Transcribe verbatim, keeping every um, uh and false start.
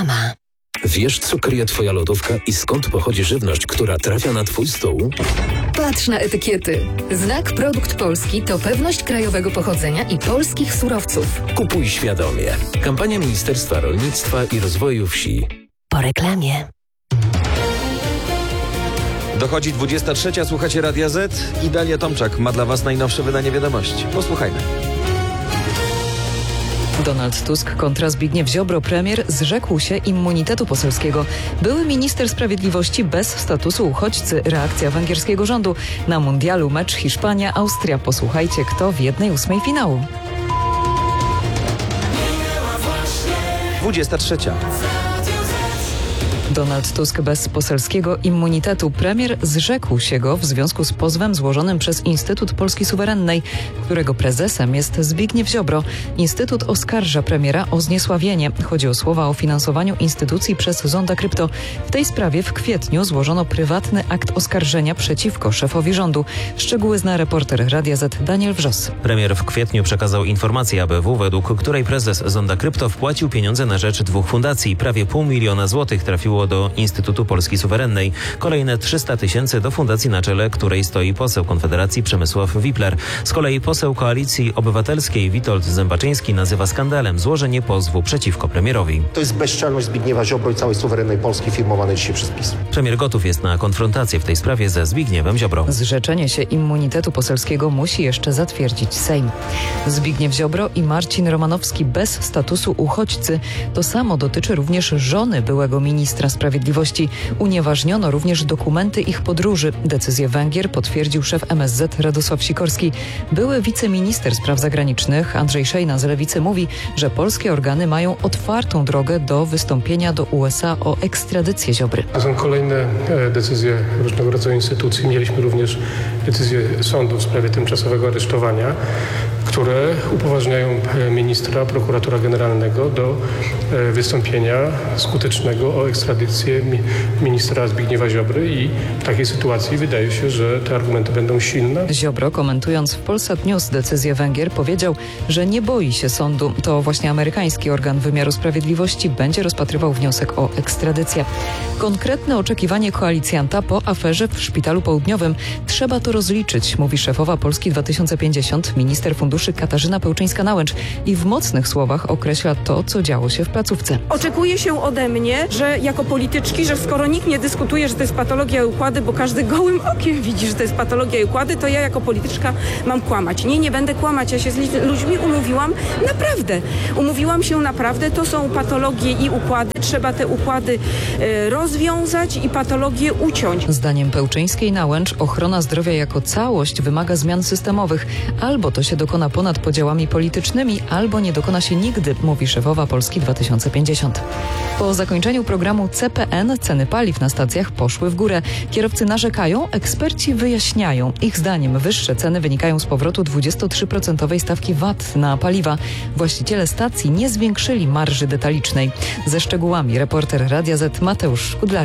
Reklama. Wiesz, co kryje Twoja lodówka i skąd pochodzi żywność, która trafia na Twój stół? Patrz na etykiety. Znak Produkt Polski to pewność krajowego pochodzenia i polskich surowców. Kupuj świadomie. Kampania Ministerstwa Rolnictwa i Rozwoju Wsi. Po reklamie. Dochodzi dwudziesta trzecia, słuchacie Radia Z i Dalia Tomczak ma dla Was najnowsze wydanie wiadomości. Posłuchajmy. Donald Tusk kontra Zbigniew Ziobro. Premier zrzekł się immunitetu poselskiego. Były minister sprawiedliwości bez statusu uchodźcy. Reakcja węgierskiego rządu na mundialu mecz Hiszpania-Austria. Posłuchajcie, kto w jednej ósmej finału. dwudziesta trzecia. Donald Tusk bez poselskiego immunitetu. Premier zrzekł się go w związku z pozwem złożonym przez Instytut Polski Suwerennej, którego prezesem jest Zbigniew Ziobro. Instytut oskarża premiera o zniesławienie. Chodzi o słowa o finansowaniu instytucji przez Zonda Krypto. W tej sprawie w kwietniu złożono prywatny akt oskarżenia przeciwko szefowi rządu. Szczegóły zna reporter Radia Z Daniel Wrzos. Premier w kwietniu przekazał informację A B W, według której prezes Zonda Krypto wpłacił pieniądze na rzecz dwóch fundacji. Prawie pół miliona złotych trafiło do Instytutu Polski Suwerennej. Kolejne trzysta tysięcy do fundacji, na czele której stoi poseł Konfederacji Przemysław Wipler. Z kolei poseł Koalicji Obywatelskiej Witold Zębaczyński nazywa skandalem złożenie pozwu przeciwko premierowi. To jest bezczelność Zbigniewa Ziobro i całej suwerennej Polski firmowanej dzisiaj przez PiS. Premier gotów jest na konfrontację w tej sprawie ze Zbigniewem Ziobro. Zrzeczenie się immunitetu poselskiego musi jeszcze zatwierdzić Sejm. Zbigniew Ziobro i Marcin Romanowski bez statusu uchodźcy. To samo dotyczy również żony byłego ministra sprawiedliwości. Unieważniono również dokumenty ich podróży. Decyzję Węgier potwierdził szef M S Z Radosław Sikorski. Były wiceminister spraw zagranicznych Andrzej Szejna z Lewicy mówi, że polskie organy mają otwartą drogę do wystąpienia do U S A o ekstradycję Ziobry. To są kolejne decyzje różnego rodzaju instytucji. Mieliśmy również decyzję sądu w sprawie tymczasowego aresztowania, które upoważniają ministra, prokuratora generalnego do wystąpienia skutecznego o ekstradycję ministra Zbigniewa Ziobry i w takiej sytuacji wydaje się, że te argumenty będą silne. Ziobro, komentując w Polsat News decyzję Węgier, powiedział, że nie boi się sądu. To właśnie amerykański organ wymiaru sprawiedliwości będzie rozpatrywał wniosek o ekstradycję. Konkretne oczekiwanie koalicjanta po aferze w Szpitalu Południowym. Trzeba to rozliczyć, mówi szefowa Polski dwa tysiące pięćdziesiąt, minister funduszy Katarzyna Pełczyńska-Nałęcz i w mocnych słowach określa to, co działo się w placówce. Oczekuje się ode mnie, że jako polityczki, że skoro nikt nie dyskutuje, że to jest patologia i układy, bo każdy gołym okiem widzi, że to jest patologia i układy, to ja jako polityczka mam kłamać. Nie, nie będę kłamać. Ja się z ludźmi umówiłam naprawdę. Umówiłam się naprawdę. To są patologie i układy. Trzeba te układy e, rozwiązać i patologie uciąć. Zdaniem Pełczyńskiej-Nałęcz ochrona zdrowia jako całość wymaga zmian systemowych. Albo to się dokona ponad podziałami politycznymi, albo nie dokona się nigdy, mówi szefowa Polski dwa tysiące pięćdziesiąt. Po zakończeniu programu C P N ceny paliw na stacjach poszły w górę. Kierowcy narzekają, eksperci wyjaśniają. Ich zdaniem wyższe ceny wynikają z powrotu dwudziestotrzyprocentowej stawki V A T na paliwa. Właściciele stacji nie zwiększyli marży detalicznej. Ze szczegółami reporter Radia Z Mateusz Szkudlarski.